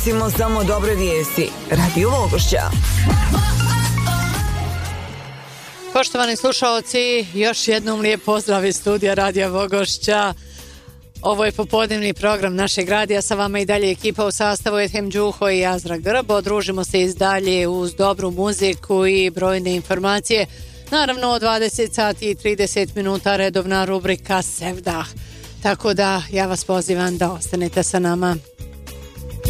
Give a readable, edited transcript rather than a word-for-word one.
Samo dobre vijesti. Radio Vogošća. Poštovani slušaoci, još jednom lijep pozdrav iz studija Radija Vogošća. Ovo je popodnevni program našeg radija, sa vama i dalje ekipa u sastavu Ethem Đuho i Azra Grbo. Družimo se i dalje uz dobru muziku i brojne informacije. Naravno, od 20 sati i 30 minuta redovna rubrika Sevdah. Tako da ja vas pozivam da ostanete sa nama.